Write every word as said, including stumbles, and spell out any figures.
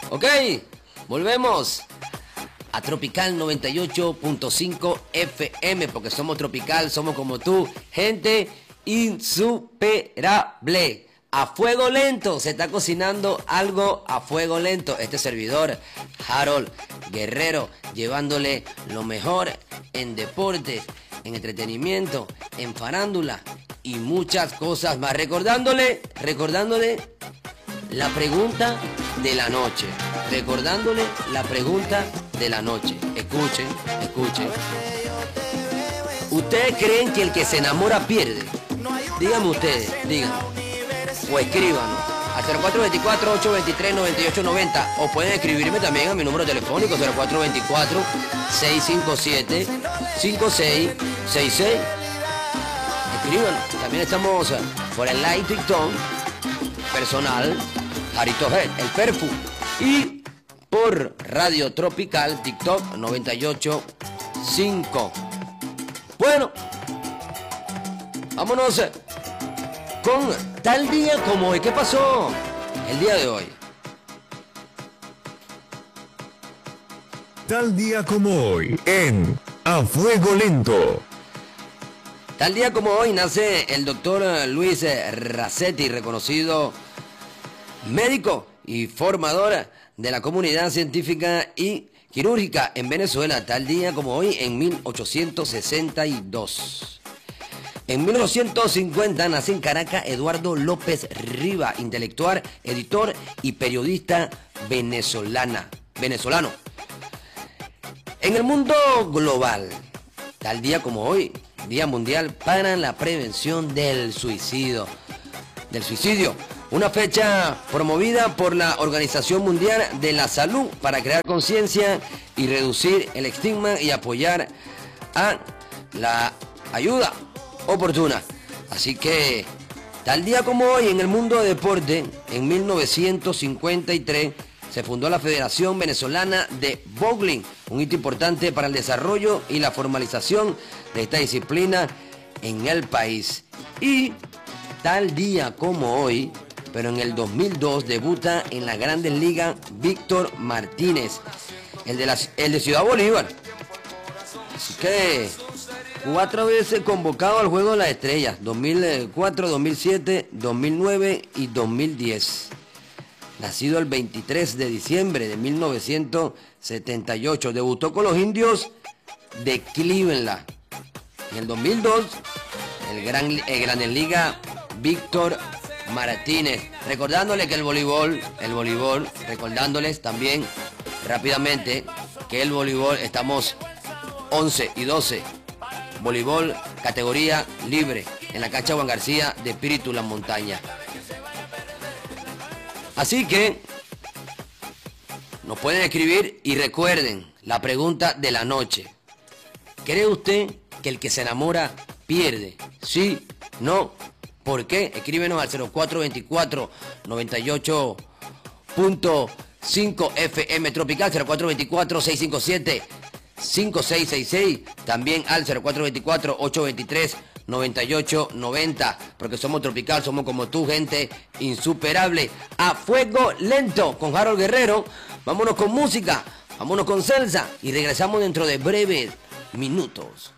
Ok, volvemos a Tropical noventa y ocho punto cinco F M, porque somos tropical, somos como tú, gente insuperable. A fuego lento, se está cocinando algo a fuego lento. Este servidor, Harold Guerrero, llevándole lo mejor en deportes, en entretenimiento, en farándula y muchas cosas más. Recordándole, recordándole la pregunta de la noche. Recordándole la pregunta de la noche. Escuchen, escuchen. ¿Ustedes creen que el que se enamora pierde? Díganme ustedes, díganme. O escríbanos al cero cuatro dos cuatro, ocho dos tres, nueve ocho nueve cero. O pueden escribirme también a mi número telefónico cero cuatro dos cuatro, seis cinco siete, cinco seis seis seis. Escríbanos. También estamos por el live TikTok personal, Jarito Head, el Perfu. Y por Radio Tropical, TikTok noventa y ocho punto cinco. Bueno, vámonos con tal día como hoy. ¿Qué pasó el día de hoy? Tal día como hoy en A Fuego Lento. Tal día como hoy nace el doctor Luis Racetti, reconocido médico y formador de la comunidad científica y quirúrgica en Venezuela. Tal día como hoy en mil ochocientos sesenta y dos. En mil novecientos cincuenta nace en Caracas Eduardo López Riva, intelectual, editor y periodista venezolana, venezolano. En el mundo global, tal día como hoy, Día Mundial para la Prevención del Suicidio, del Suicidio, una fecha promovida por la Organización Mundial de la Salud para crear conciencia y reducir el estigma y apoyar a la ayuda oportuna. Así que, tal día como hoy en el mundo de deporte, en mil novecientos cincuenta y tres, se fundó la Federación Venezolana de Bowling, un hito importante para el desarrollo y la formalización de esta disciplina en el país. Y tal día como hoy, pero en el dos mil dos, debuta en la Grandes Ligas Víctor Martínez, el de, la, el de Ciudad Bolívar. Así que cuatro veces convocado al Juego de las Estrellas, dos mil cuatro, dos mil siete, dos mil nueve y dos mil diez. Nacido el veintitrés de diciembre de mil novecientos setenta y ocho, debutó con los Indios de Cleveland. En el dos mil dos, el gran el Grandes Liga Víctor Martínez. Recordándole que el voleibol, el voleibol, recordándoles también rápidamente que el voleibol estamos once y doce. Voleibol categoría libre en la cancha Juan García de Espíritu La Montaña. Así que nos pueden escribir y recuerden la pregunta de la noche. ¿Cree usted que el que se enamora pierde? ¿Sí? ¿No? ¿Por qué? Escríbenos al cero cuatro dos cuatro, noventa y ocho punto cinco F M Tropical, cero cuatro dos cuatro, seis cinco siete, cinco seis seis seis, también al cero cuatro dos cuatro, ocho dos tres, nueve ocho nueve cero, porque somos tropical, somos como tú, gente insuperable. A fuego lento con Harold Guerrero. Vámonos con música, vámonos con salsa y regresamos dentro de breves minutos.